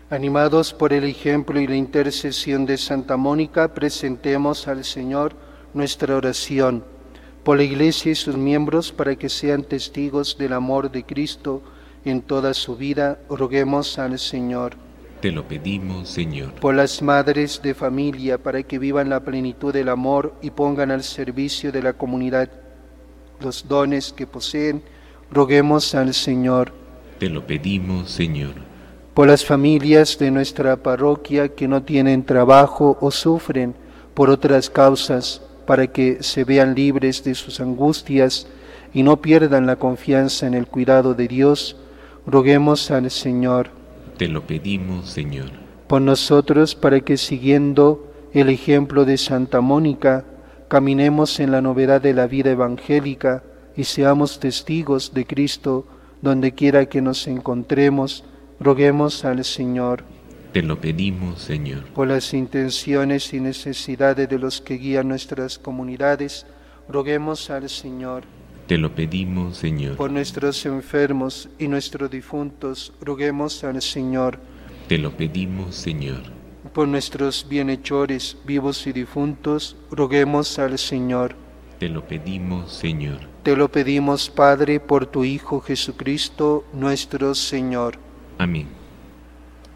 Animados por el ejemplo y la intercesión de Santa Mónica, presentemos al Señor nuestra oración por la Iglesia y sus miembros para que sean testigos del amor de Cristo en toda su vida. Roguemos al Señor. Te lo pedimos, Señor. Por las madres de familia para que vivan la plenitud del amor y pongan al servicio de la comunidad los dones que poseen. Roguemos al Señor. Te lo pedimos, Señor. Por las familias de nuestra parroquia que no tienen trabajo o sufren por otras causas, para que se vean libres de sus angustias y no pierdan la confianza en el cuidado de Dios, roguemos al Señor. Te lo pedimos, Señor. Por nosotros, para que siguiendo el ejemplo de Santa Mónica, caminemos en la novedad de la vida evangélica y seamos testigos de Cristo donde quiera que nos encontremos. Roguemos al Señor. Te lo pedimos, Señor. Por las intenciones y necesidades de los que guían nuestras comunidades, roguemos al Señor. Te lo pedimos, Señor. Por nuestros enfermos y nuestros difuntos, roguemos al Señor. Te lo pedimos, Señor. Por nuestros bienhechores, vivos y difuntos, roguemos al Señor. Te lo pedimos, Señor. Te lo pedimos, Padre, por tu Hijo Jesucristo, nuestro Señor. Amén.